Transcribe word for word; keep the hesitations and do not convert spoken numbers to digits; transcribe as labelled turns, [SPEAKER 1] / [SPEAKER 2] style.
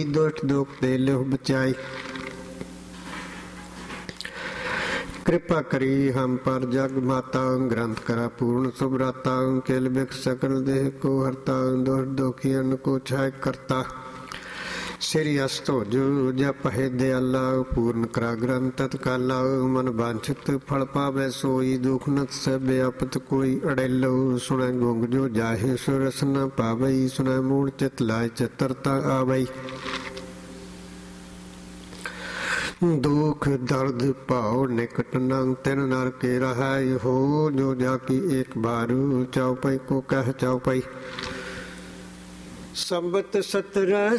[SPEAKER 1] दुष्ट दुख दे लिह बचाई। कृपा करी हम पर जग माता, ग्रंथ करा पूर्ण सुभराता। किल बिख सकल देह को हरता, दुष्ट दुखियन को छाय करता। श्री अस्त हो जो जप है दयाला, पूर्ण करा ग्रंथ तत्काला। मन वांछित फल पावे सोई, दुख नत से व्यापत कोई अड़ेलो। सुनै गुंग जो जाहे सुरस न पावई, सुनै मूढ़ चित लाय चित्रता आवई। दुख दर्द भाव निकट नंग, तिन नर के रहाय हो। जो जाकी एक बारू, चौपाई को कह चौपाई। संबत सत्रह